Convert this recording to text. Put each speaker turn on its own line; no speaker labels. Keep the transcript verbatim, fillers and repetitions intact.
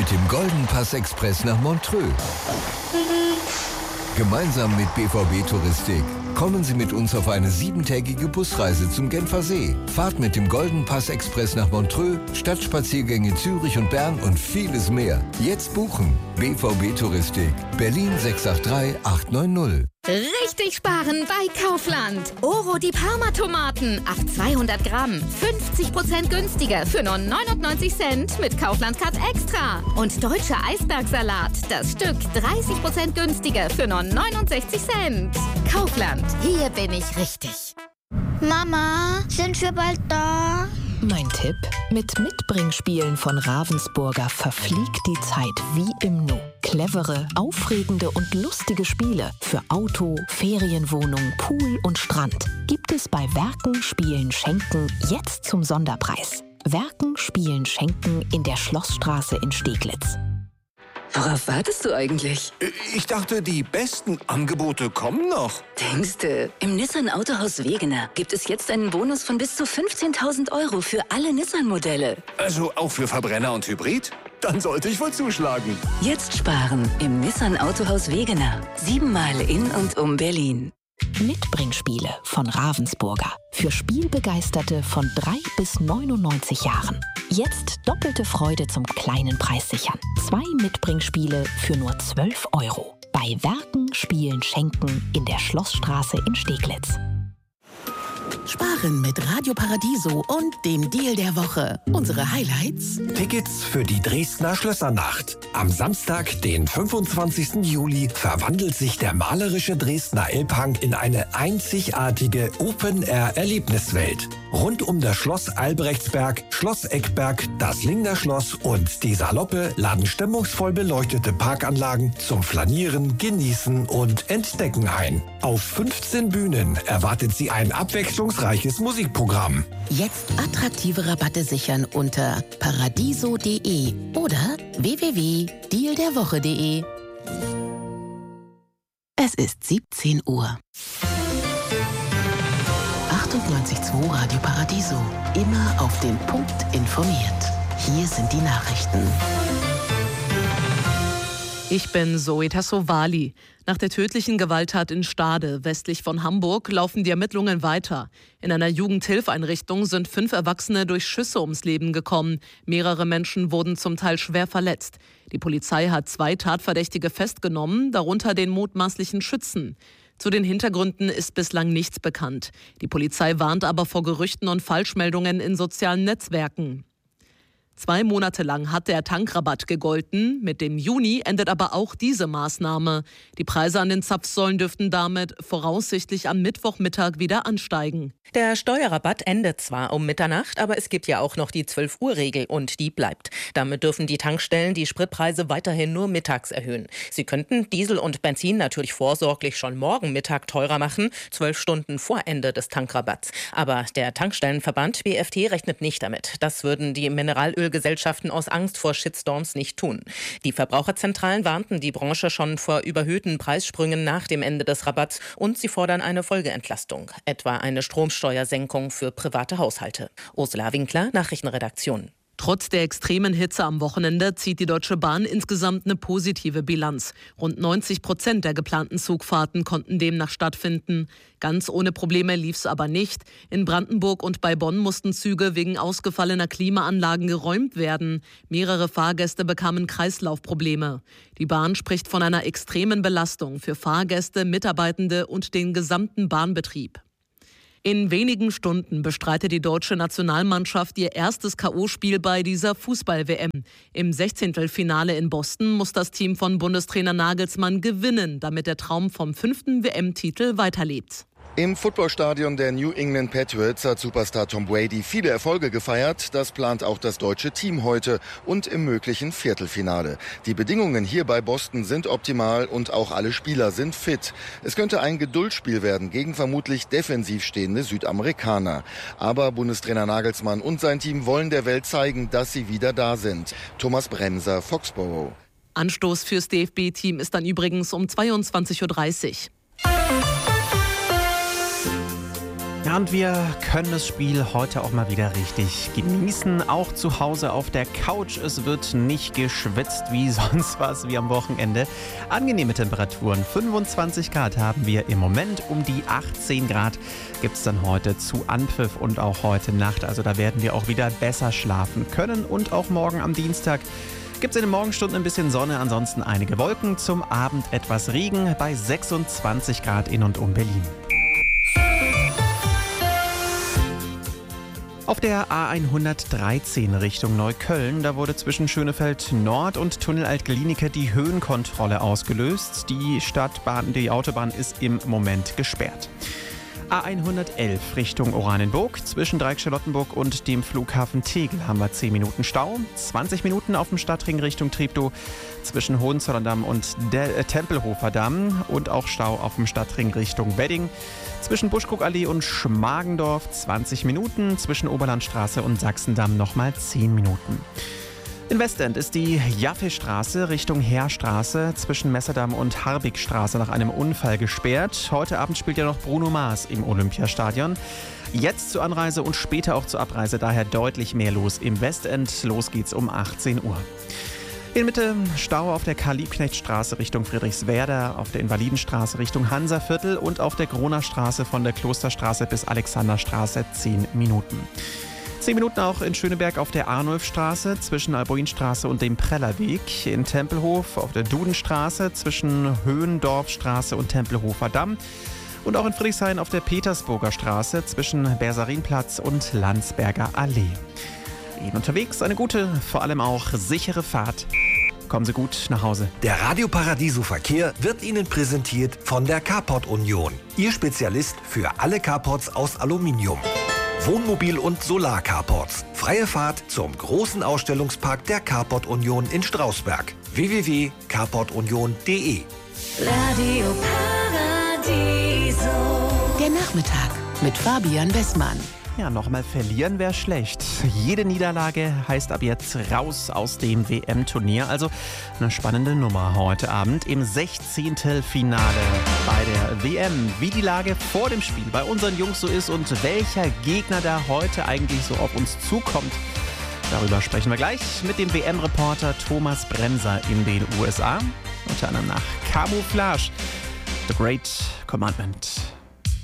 mit dem Golden Pass Express nach Montreux. Gemeinsam mit B V B Touristik kommen Sie mit uns auf eine siebentägige Busreise zum Genfersee. Fahrt mit dem Golden Pass Express nach Montreux, Stadtspaziergänge Zürich und Bern und vieles mehr. Jetzt buchen. B V B Touristik. Berlin sechs acht drei acht neun null.
Richtig sparen bei Kaufland. Oro die Parma-Tomaten auf zweihundert Gramm. fünfzig Prozent günstiger für nur neunundneunzig Cent mit Kaufland Card Extra. Und deutscher Eisbergsalat. Das Stück dreißig Prozent günstiger für nur neunundsechzig Cent. Kaufland. Hier bin ich richtig.
Mama, sind wir bald da?
Mein Tipp: Mit Mitbringspielen von Ravensburger verfliegt die Zeit wie im Nu. Clevere, aufregende und lustige Spiele für Auto, Ferienwohnung, Pool und Strand gibt es bei Werken, Spielen, Schenken jetzt zum Sonderpreis. Werken, Spielen, Schenken in der Schlossstraße in Steglitz.
Worauf wartest du eigentlich?
Ich dachte, die besten Angebote kommen noch.
Denkste, im Nissan Autohaus Wegener gibt es jetzt einen Bonus von bis zu fünfzehntausend Euro für alle Nissan-Modelle.
Also auch für Verbrenner und Hybrid? Dann sollte ich wohl zuschlagen.
Jetzt sparen im Nissan Autohaus Wegener. Siebenmal in und um Berlin.
Mitbringspiele von Ravensburger. Für Spielbegeisterte von drei bis neunundneunzig Jahren. Jetzt doppelte Freude zum kleinen Preis sichern. Zwei Mitbringspiele für nur zwölf Euro. Bei Werken, Spielen, Schenken in der Schlossstraße in Steglitz.
Sparen mit Radio Paradiso und dem Deal der Woche. Unsere Highlights:
Tickets für die Dresdner Schlössernacht. Am Samstag, den fünfundzwanzigsten Juli, verwandelt sich der malerische Dresdner Elbhang in eine einzigartige Open-Air-Erlebniswelt. Rund um das Schloss Albrechtsberg, Schloss Eckberg, das Lingner Schloss und die Saloppe laden stimmungsvoll beleuchtete Parkanlagen zum Flanieren, Genießen und Entdecken ein. Auf fünfzehn Bühnen erwartet Sie ein abwechslungsreiches Musikprogramm.
Jetzt attraktive Rabatte sichern unter paradiso punkt de oder w w w punkt deal der woche punkt de. Es ist siebzehn Uhr. achtundneunzig Komma zwei Radio Paradiso. Immer auf den Punkt informiert. Hier sind die Nachrichten.
Ich bin Zoe Tassovali. Nach der tödlichen Gewalttat in Stade, westlich von Hamburg, laufen die Ermittlungen weiter. In einer Jugendhilfeinrichtung sind fünf Erwachsene durch Schüsse ums Leben gekommen. Mehrere Menschen wurden zum Teil schwer verletzt. Die Polizei hat zwei Tatverdächtige festgenommen, darunter den mutmaßlichen Schützen. Zu den Hintergründen ist bislang nichts bekannt. Die Polizei warnt aber vor Gerüchten und Falschmeldungen in sozialen Netzwerken. Zwei Monate lang hat der Tankrabatt gegolten. Mit dem Juni endet aber auch diese Maßnahme. Die Preise an den Zapfsäulen dürften damit voraussichtlich am Mittwochmittag wieder ansteigen.
Der Steuerrabatt endet zwar um Mitternacht, aber es gibt ja auch noch die zwölf-Uhr-Regel und die bleibt. Damit dürfen die Tankstellen die Spritpreise weiterhin nur mittags erhöhen. Sie könnten Diesel und Benzin natürlich vorsorglich schon morgen Mittag teurer machen, zwölf Stunden vor Ende des Tankrabatts. Aber der Tankstellenverband B F T rechnet nicht damit. Das würden die Mineralölgesellschaften aus Angst vor Shitstorms nicht tun. Die Verbraucherzentralen warnten die Branche schon vor überhöhten Preissprüngen nach dem Ende des Rabatts und sie fordern eine Folgeentlastung, etwa eine Stromsteuersenkung für private Haushalte. Ursula Winkler, Nachrichtenredaktion.
Trotz der extremen Hitze am Wochenende zieht die Deutsche Bahn insgesamt eine positive Bilanz. Rund neunzig Prozent der geplanten Zugfahrten konnten demnach stattfinden. Ganz ohne Probleme lief es aber nicht. In Brandenburg und bei Bonn mussten Züge wegen ausgefallener Klimaanlagen geräumt werden. Mehrere Fahrgäste bekamen Kreislaufprobleme. Die Bahn spricht von einer extremen Belastung für Fahrgäste, Mitarbeitende und den gesamten Bahnbetrieb. In wenigen Stunden bestreitet die deutsche Nationalmannschaft ihr erstes K O-Spiel bei dieser Fußball-W M. Im Sechzehntelfinale in Boston muss das Team von Bundestrainer Nagelsmann gewinnen, damit der Traum vom fünften W M-Titel weiterlebt.
Im Footballstadion der New England Patriots hat Superstar Tom Brady viele Erfolge gefeiert. Das plant auch das deutsche Team heute und im möglichen Viertelfinale. Die Bedingungen hier bei Boston sind optimal und auch alle Spieler sind fit. Es könnte ein Geduldsspiel werden gegen vermutlich defensiv stehende Südamerikaner. Aber Bundestrainer Nagelsmann und sein Team wollen der Welt zeigen, dass sie wieder da sind. Thomas Bremser, Foxborough.
Anstoß fürs D F B-Team ist dann übrigens um zweiundzwanzig Uhr dreißig.
Ja, und wir können das Spiel heute auch mal wieder richtig genießen. Auch zu Hause auf der Couch. Es wird nicht geschwitzt wie sonst was, wie am Wochenende. Angenehme Temperaturen. fünfundzwanzig Grad haben wir im Moment. Um die achtzehn Grad gibt es dann heute zu Anpfiff und auch heute Nacht. Also da werden wir auch wieder besser schlafen können. Und auch morgen am Dienstag gibt es in den Morgenstunden ein bisschen Sonne. Ansonsten einige Wolken. Zum Abend etwas Regen bei sechsundzwanzig Grad in und um Berlin. Auf der A hundertdreizehn Richtung Neukölln, da wurde zwischen Schönefeld Nord und Tunnel Alt-Glienicke die Höhenkontrolle ausgelöst. Die Stadtbahn, die Autobahn ist im Moment gesperrt. A hundertelf Richtung Oranienburg, zwischen Dreieck-Charlottenburg und dem Flughafen Tegel haben wir zehn Minuten Stau. zwanzig Minuten auf dem Stadtring Richtung Treptow, zwischen Hohenzollern-Damm und der äh, Tempelhofer Damm und auch Stau auf dem Stadtring Richtung Wedding. Zwischen Buschkuckallee und Schmargendorf zwanzig Minuten, zwischen Oberlandstraße und Sachsendamm nochmal zehn Minuten. In Westend ist die Jaffe-Straße Richtung Heerstraße zwischen Messerdamm und Harbigstraße nach einem Unfall gesperrt. Heute Abend spielt ja noch Bruno Mars im Olympiastadion. Jetzt zur Anreise und später auch zur Abreise daher deutlich mehr los im Westend. Los geht's um achtzehn Uhr. In Mitte Stau auf der Karl-Liebknecht-Straße Richtung Friedrichswerder, auf der Invalidenstraße Richtung Hansaviertel und auf der Kronerstraße von der Klosterstraße bis Alexanderstraße zehn Minuten. zehn Minuten auch in Schöneberg auf der Arnulfstraße zwischen Albuinstraße und dem Prellerweg. In Tempelhof auf der Dudenstraße zwischen Höhendorfstraße und Tempelhofer Damm. Und auch in Friedrichshain auf der Petersburger Straße zwischen Bersarinplatz und Landsberger Allee. Ihnen unterwegs eine gute, vor allem auch sichere Fahrt. Kommen Sie gut nach Hause.
Der Radio Paradiso Verkehr wird Ihnen präsentiert von der Carport Union. Ihr Spezialist für alle Carports aus Aluminium. Wohnmobil- und Solar-Carports. Freie Fahrt zum großen Ausstellungspark der Carport Union in Strausberg. w w w punkt carport union punkt d e.
Radio Paradiso. Der Nachmittag mit Fabian Bessmann.
Ja, nochmal verlieren wäre schlecht. Jede Niederlage heißt ab jetzt raus aus dem W M-Turnier. Also eine spannende Nummer heute Abend im Sechzehntelfinale bei der W M. Wie die Lage vor dem Spiel bei unseren Jungs so ist und welcher Gegner da heute eigentlich so auf uns zukommt. Darüber sprechen wir gleich mit dem W M-Reporter Thomas Bremser in den U S A. Unter anderem nach Camouflage, The Great Commandment.